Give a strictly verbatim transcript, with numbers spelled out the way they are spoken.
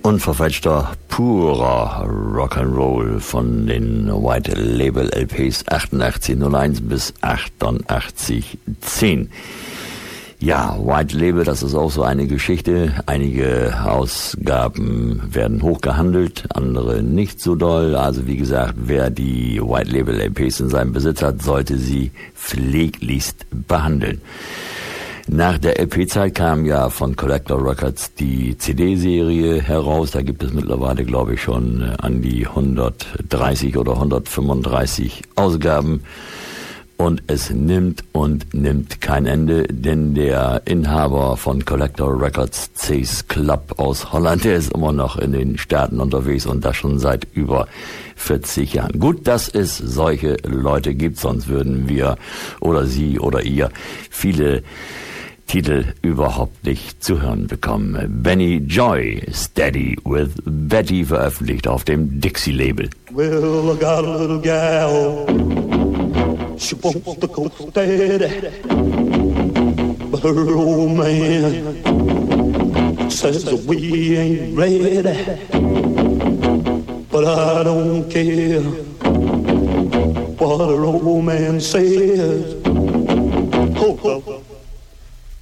Unverfälschter, purer Rock'n'Roll von den White Label L Ps achtundachtzig null eins bis achtundachtzig zehn. Ja, White Label, das ist auch so eine Geschichte. Einige Ausgaben werden hoch gehandelt, andere nicht so doll. Also wie gesagt, wer die White Label L Ps in seinem Besitz hat, sollte sie pfleglichst behandeln. Nach der L P-Zeit kam ja von Collector Records die C D-Serie heraus. Da gibt es mittlerweile, glaube ich, schon an die hundertdreißig oder hundertfünfunddreißig Ausgaben. Und es nimmt und nimmt kein Ende, denn der Inhaber von Collector Records, Cees Club aus Holland, der ist immer noch in den Staaten unterwegs und das schon seit über vierzig Jahren. Gut, dass es solche Leute gibt, sonst würden wir oder Sie oder ihr viele Titel überhaupt nicht zu hören bekommen. Benny Joy, Steady with Betty, veröffentlicht auf dem Dixie-Label. Well, I got a little gal, she wants to go steady, but her old man says that we ain't ready, but I don't care what her old man says. Oh, oh.